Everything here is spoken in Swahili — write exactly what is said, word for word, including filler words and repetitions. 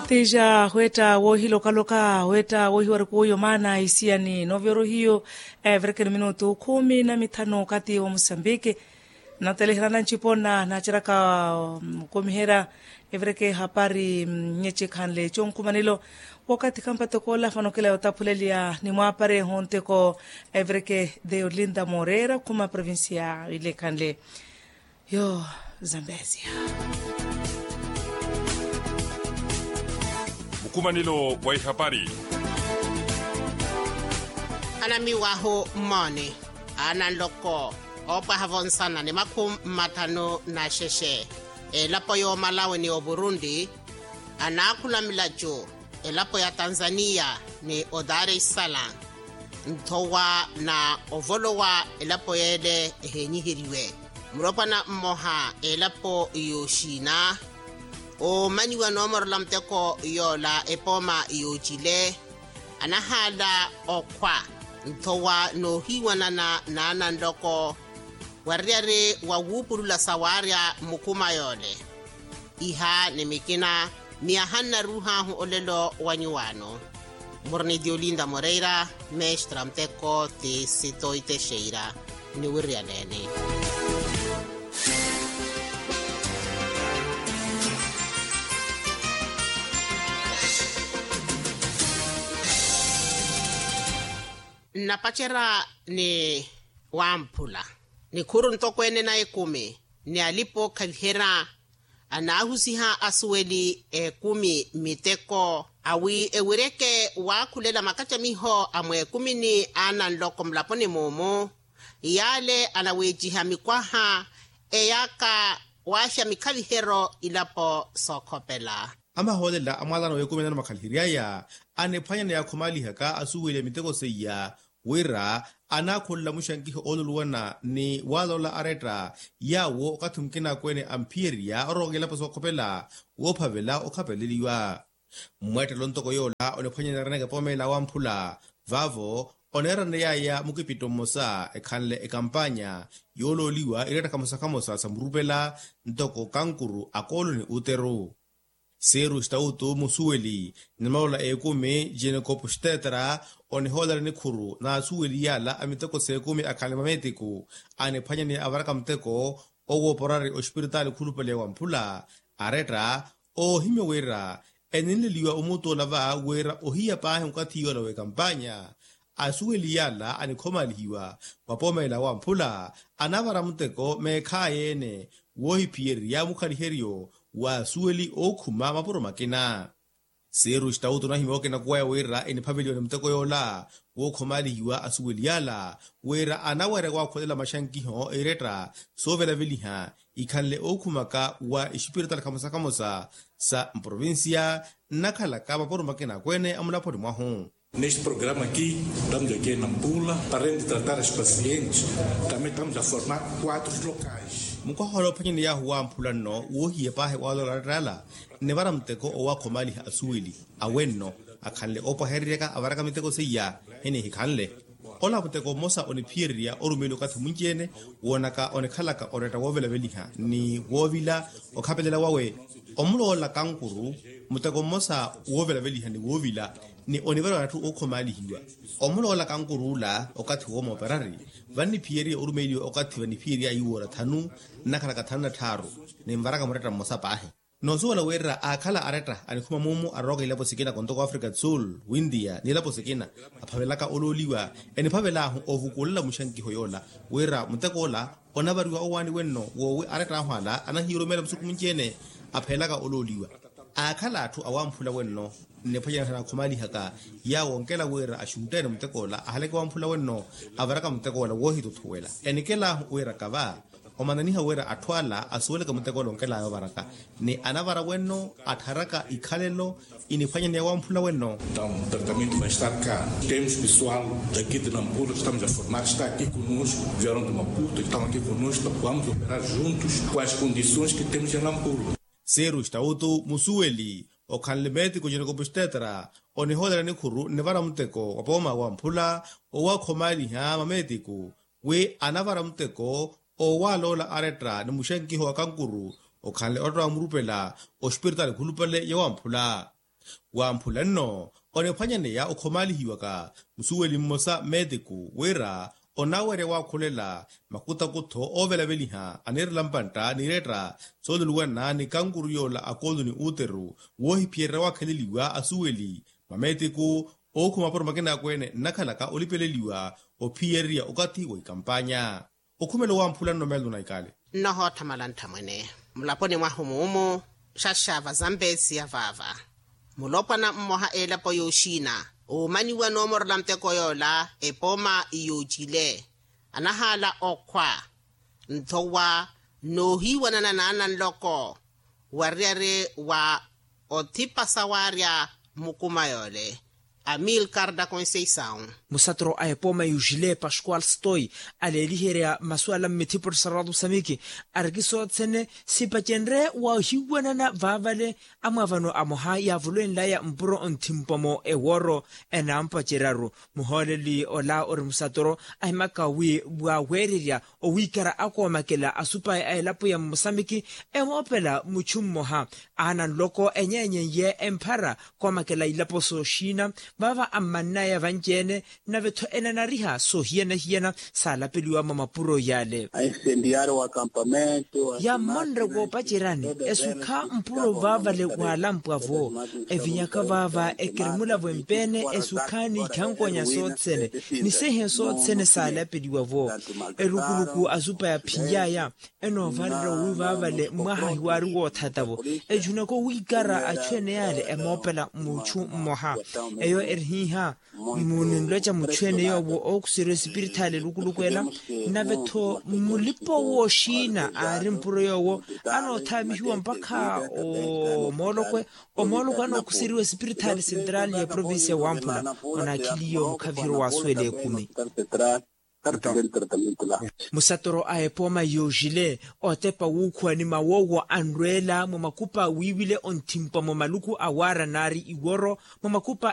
Tija hueta wohi loka loka hueta wohi warikuyo mana isia ni novyoro hiyo everke ni minutu kumi na mitano kati wa Mosambike na telehirana nchipona na chiraka um, kumihera everke hapari nyeche kanle chonkumanilo wakati kampato kola fanokela otapulelia ni mwapare honte ko everke de Olinda Moreira kuma provincia ile kanle yo Zambezia Kumanilo wa habari anamiwaho mone analoko opa havonsana ni makum matano na sheshe elapo yo Malawi ni o Burundi anakula milajo elapo ya Tanzania ni Dar es Salaam ntowa na ovolowa elapo yede henyihiriwe mropana moha elapo yoshina o maniwa nomor lamteko yola epoma yojile anahala okwa ntowa no hiwanana na nandoko warriare wa wupurula sawaria mukuma yole iha nemikina miahanna ruha hu olelo wanyuano morni di Olinda Moreira mestra mteko te sitoi te sheira ni wirrianene napachera ni wampula ni kuru ntokwene na ekumi ni alipo kalhera anahusiha asueli ekumi miteko awi ewireke wakulela makacha miho amwe ekumi ni ana nloko mlaponi mumu yale anawejiha mikwaha eyaka washa mikalihero ilapo sokopela ama holela amalano ekumi na makalhiria ya anephanya na yakhomali haka asuwele miteko seya wira anakholla mushankiho oluluwana ni walola areta yawo kathumkina kwene ampiria orongela pasokhopela wophavela okhapeleliwa mwetelo ntoko yola onephanya na reneke pomela wamphula vavo onerane yaya mukipito mosa ekhanle ekampanya yololiwa ireta kamosa kamosa samurupela ntoko kankuru akolo ni utero Seru stautu musueli ni maula ekumi jene kopustetara oni hodara ni kuru na sueli yala amiteko sekumi akalimametiku ane panya ni avaraka mteko owo porari o spiritali kulupele wampula areta o hime wera enini liwa umuto lava wera o hiya pahe mkatiyo la we kampanya asueli yala ane komalihiwa wapomela wampula anavara mteko mekayene wohi pieri ya mukaliherio wa sueli okhuma mapuro makena seru stauto na himoke na kwaya wera eni pavilion mteko yola wo khomali hiwa asueli yala wera anaware kwa kholela mashankiho eretra sovela viliha ikhanle okhumaka wa espirital kamosa kamosa sa provincia nakhala ka mapuro makena kwene amulapho mwaho. Neste programa aqui, estamos aqui em Nampula, para além de tratar as pacientes, também estamos a formar quatro locais. Mukaholo phanyeni ya huwa mphula no wo hiye pahe walo rala nevara mteko owa khomali asueli awenno akhanle opa herreka avaraka miteko seya hene hikhanle ola mteko mosa oni phiria orumelo kathu munjene wonaka onekhalaka oreta wovela veliha ni wovila okhapelela wawe omulola kankuru mteko mosa wovela veliha ni wovila ni onivara watu okhomali hiwa omulola kankurula okathu wo moperari vani phieri orumelo okathu vani phieri ayuora thanu nakhala kathanu na tharu ni mvaraka mureta mosa pahe nozuwala wera akhala areta anikhuma mumu aroga ilapo sikina kontoko Africa Sul Windia nilapo sikina aphavelaka ololiwa eniphavelahu ovukulela mushankiho yola wera mutekola onavariwa owani wenno wowe areta ahwala anahiromela msuku munjene aphelaka ololiwa akhala athu awamphula wenno nephanyana khomali haka ya wonkela wera ashutene mutekola ahaleke wamphula wenno avaraka mutekola wohituthuwela enikela wera kava omananiha wera athwala asuweleka mutekolo nkela ayo varaka ni anavara wenno atharaka ikhalelo iniphanyana ya wamphula wenno. Então o tratamento vai estar cá. Temos pessoal daqui de Nampula, estamos a formar, está aqui conosco, vieram de Maputo, estão aqui conosco, vamos operar juntos com as condições que temos em Nampula. Seru stautu musueli okhanle metiko jene kopustetara onihodera ni khuru nevara mteko wapoma wamphula owa khomali ha mametiku we anavara mteko owalola aretra ni mushankiho wa kankuru okhanle otwa murupela o spiritual khulupele yawamphula wa mphulanno one phwanyane ya okhomalihiwa ka musuweli mmosa mediku wera onawere wa kholela makutakutho ovelaveliha anirelampanta nireta soluluwana ni kankuru yola akoluni uteru wohipierra wa khaleliwa asuweli mametiku okhumapormakena kwene nakhalaka olipeleliwa ophiyerria okathiwa ikampanya okhumelo wa mphulanno meldo na ikale noho thamalantha mwene mulaponi mwa humuumu xaxava zambesi ya vava mulopwana mmoha elapo yoxina umaniwa noomorela mteko yola epoma iyojile anahala okhwa nthowa noohiwanana naana nloko warriare wa othipasa warya mukuma yole Amilcar da Conceição. Musatro a epoma yujile Pascual Stoi aleliherea masuala metipor saradu samiki argiso tsene sipachenre wa hiwanana vavale amavano amoha ya vuloen ya mpuro ontimpomo eworo enampa cheraru muholeli ola or musatro ahimaka wi wa weriria o wikara ako makela asupa elapo ya musamiki emopela muchummoha anan loko enyenye ye empara kwa makela ilapo so shina bava amanna ya vanjene na vetho enana riha so hiena hiena sala peliwa mamapuro yale incendiar o acampamento ya mondre go pachirani esukha mpuro vava le kwalampu avo evinyaka vava ekrimula vempene esukhani khankonya sotsene ni sehe sotsene sala peliwa vo erukuluku azupa ya phinyaya eno valra wi vava le mwaha hiwari go thatavo ejuna ko wikara achene yale emopela muchu moha eyo erhiha munenlocha muchwene yobo okusiro spiritale lukulukwela na vetho mulipo woshina ari mpuro yowo anothamihiwa mpaka o molokwe o molokwe anokusiriwe spiritale central ya province ya Wampula onakhiliyo mukhaviro waswele kumi musatoro a epoma yojile otepa wukhwani mawowo anrwela mo makupa wiwile ontimpa mo maluku awara nari iworo mo makupa